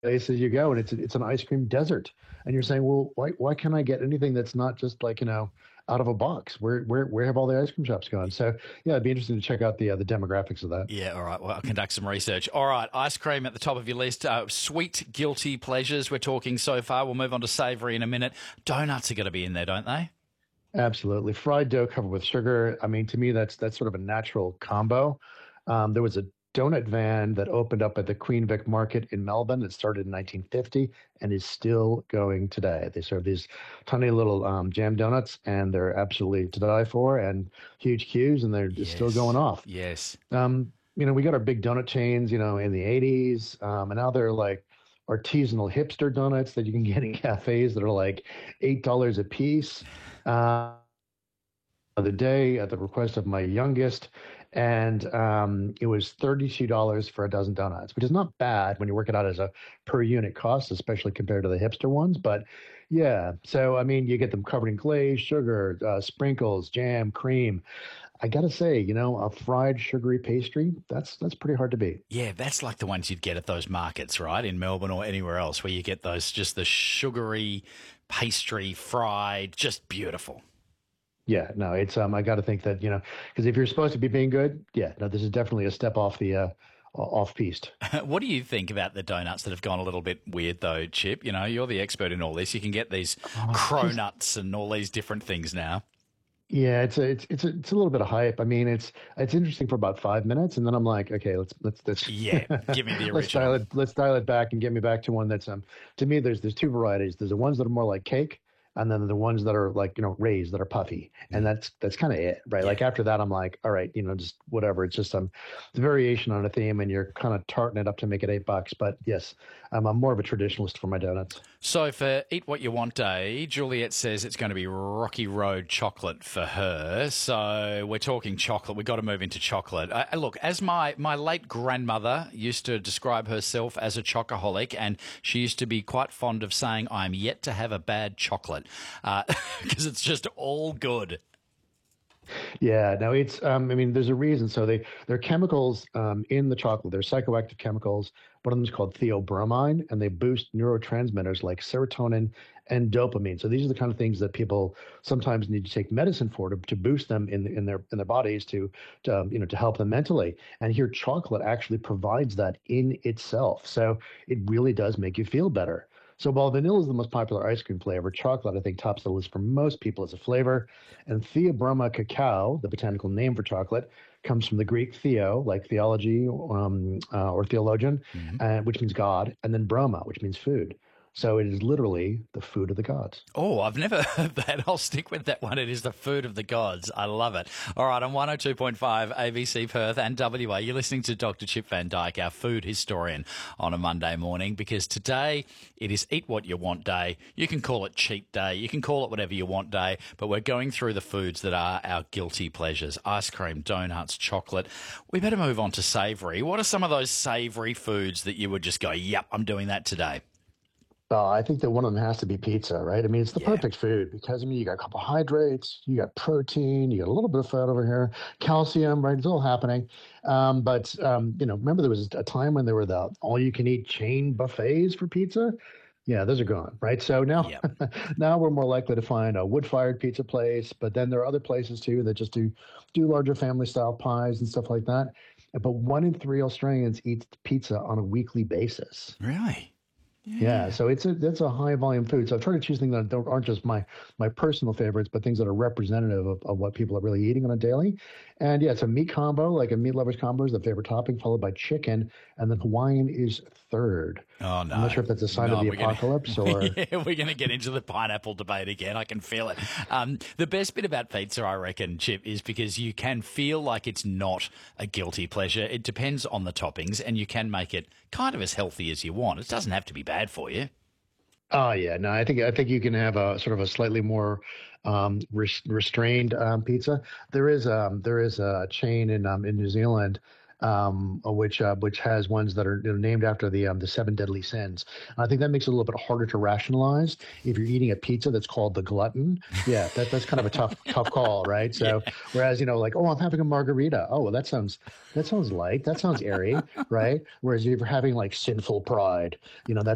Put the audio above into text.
places you go, and it's an ice cream desert, and you're saying, well, why can't I get anything that's not just like out of a box? Where have all the ice cream shops gone? So yeah, it'd be interesting to check out the demographics of that. Yeah, all right. Well, I'll conduct some research. All right, ice cream at the top of your list. Sweet, guilty pleasures we're talking so far. We'll move on to savoury in a minute. Donuts are going to be in there, don't they? Absolutely, fried dough covered with sugar. I mean, to me, that's sort of a natural combo. There was a donut van that opened up at the Queen Vic Market in Melbourne that started in 1950 and is still going today. They serve these tiny little jam donuts, and they're absolutely to die for, and huge queues, and they're just still going Yes, off. yes. We got our big donut chains, in the 80s, and now they're like artisanal hipster donuts that you can get in cafes that are like $8 a piece. Uh, the other day at the request of my youngest, and it was $32 for a dozen donuts, which is not bad when you work it out as a per unit cost, especially compared to the hipster ones. But yeah, so I mean, you get them covered in glaze, sugar, sprinkles, jam, cream. I gotta say, a fried sugary pastry, that's pretty hard to beat. Yeah, that's like the ones you'd get at those markets, right? In Melbourne or anywhere else where you get those, just the sugary pastry fried, just beautiful. Yeah, no, it's I got to think that because if you're supposed to be being good, yeah, no, this is definitely a step off the off piste. What do you think about the donuts that have gone a little bit weird, though, Chip? You know, you're the expert in all this. You can get these Just cronuts and all these different things now. yeah, it's a little bit of hype. I mean, it's interesting for about 5 minutes, and then I'm like, okay, let's Yeah, give me the let's original. let's dial it back and get me back to one that's to me there's two varieties. There's the ones that are more like cake, and then the ones that are like raised that are puffy, and Mm, that's kind of it, right? yeah. Like after that, I'm like, all right, just whatever. It's just it's a variation on a theme, and you're kind of tarting it up to make it $8. But yes, I'm more of a traditionalist for my donuts. So for Eat What You Want Day, Juliet says it's going to be Rocky Road chocolate for her. So we're talking chocolate. We've got to move into chocolate. Look, as my late grandmother used to describe herself as a chocoholic, and she used to be quite fond of saying, I'm yet to have a bad chocolate because it's just all good. Yeah, no, it's I mean, there's a reason. So there are chemicals in the chocolate. They're psychoactive chemicals. One of them is called theobromine, and they boost neurotransmitters like serotonin and dopamine. So these are the kind of things that people sometimes need to take medicine for to boost them in their bodies to help them mentally. And here, chocolate actually provides that in itself. So it really does make you feel better. So while vanilla is the most popular ice cream flavor, chocolate, I think, tops the list for most people as a flavor. And Theobroma cacao, the botanical name for chocolate, comes from the Greek theo, like theology or theologian, Mhm. which means God, and then broma, which means food. So it is literally the food of the gods. Oh, I've never heard that. I'll stick with that one. It is the food of the gods. I love it. All right, on 102.5 ABC Perth and WA, you're listening to Dr. Chip Van Dyke, our food historian, on a Monday morning, because today it is Eat What You Want Day. You can call it Cheat Day. You can call it whatever you want day, but we're going through the foods that are our guilty pleasures. Ice cream, donuts, chocolate. We better move on to savoury. What are some of those savoury foods that you would just go, yep, I'm doing that today? I think that one of them has to be pizza, right? I mean, it's the Yeah. perfect food because, I mean, you got carbohydrates, you got protein, you got a little bit of fat over here, calcium, right? It's all happening. But remember there was a time when there were the all-you-can-eat chain buffets for pizza? Yeah, those are gone, right? So now, Yeah. now we're more likely to find a wood-fired pizza place, but then there are other places too that just do larger family-style pies and stuff like that. But 1 in 3 Australians eat pizza on a weekly basis. Really? Yeah, Yeah. so that's a high volume food. So I've tried to choose things that aren't just my personal favorites, but things that are representative of what people are really eating on a daily. And yeah, it's a meat combo, like a meat lovers combo is the favorite topping, followed by chicken, and then Hawaiian is third. Oh I'm not no, sure if that's a sign of no, the we're gonna apocalypse or yeah, we're gonna get into the pineapple debate again. I can feel it. The best bit about pizza, I reckon, Chip, is because you can feel like it's not a guilty pleasure. It depends on the toppings, and you can make it kind of as healthy as you want. It doesn't have to be bad for you. oh yeah, no, I think you can have a sort of a slightly more restrained pizza. There is a chain in New Zealand which has ones that are named after the seven deadly sins. I think that makes it a little bit harder to rationalize if you're eating a pizza that's called the glutton. Yeah, that's kind of a tough call, right? Yeah. So whereas like, oh, I'm having a margarita. Oh, well, that sounds light. That sounds airy, right? Whereas if you're having like sinful pride, that's